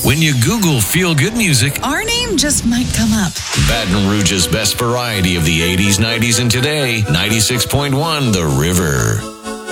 When you Google feel-good music, our name just might come up. Baton Rouge's best variety of the 80s, 90s, and today, 96.1 The River.